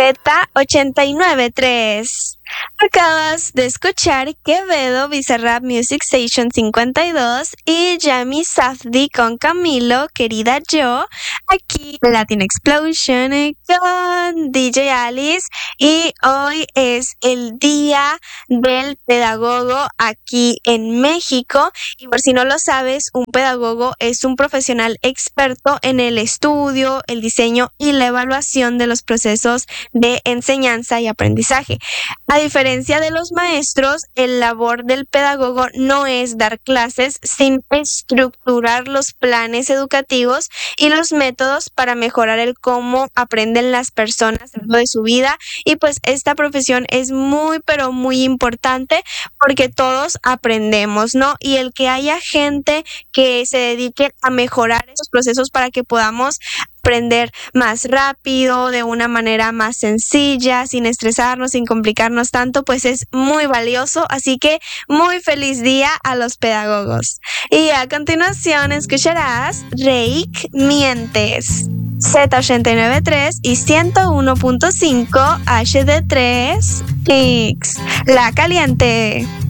Z89.3. Acabas de escuchar Quevedo, Bizarrap Music Station 52 y Yami Safdie con Camilo, Querida Yo, aquí en Latin Explosion con DJ Alice. Y hoy es el Día del Pedagogo aquí en México. Y por si no lo sabes, un pedagogo es un profesional experto en el estudio, el diseño y la evaluación de los procesos de enseñanza y aprendizaje. A diferencia de los maestros, el labor del pedagogo no es dar clases, sino estructurar los planes educativos y los métodos para mejorar el cómo aprenden las personas a lo largo de su vida. Y pues esta profesión es muy, pero muy importante porque todos aprendemos, ¿no? Y el que haya gente que se dedique a mejorar esos procesos para que podamos aprender más rápido, de una manera más sencilla, sin estresarnos, sin complicarnos tanto, pues es muy valioso. Así que muy feliz día a los pedagogos. Y a continuación escucharás Reik Mientes, Z89.3 y 101.5 HD3 X, La Caliente.